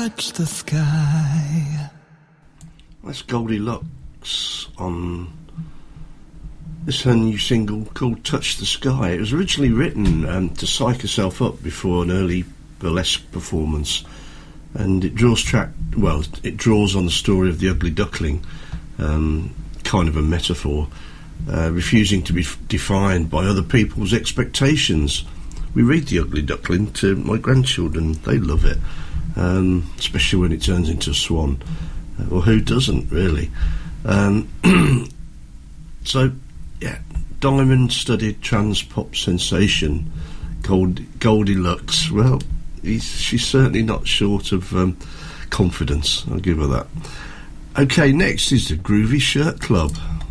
touch the sky. That's Goldilocks on this her new single called Touch the Sky. It was originally written to psych herself up before an early burlesque performance, and it draws on the story of the ugly duckling, kind of a metaphor, refusing to be defined by other people's expectations. We read The Ugly Duckling to my grandchildren. They love it, especially when it turns into a swan. Well, who doesn't, really? So, yeah, diamond-studded trans-pop sensation called Goldilocks. Well, she's certainly not short of confidence. I'll give her that. Okay, next is the Groovy Shirt Club.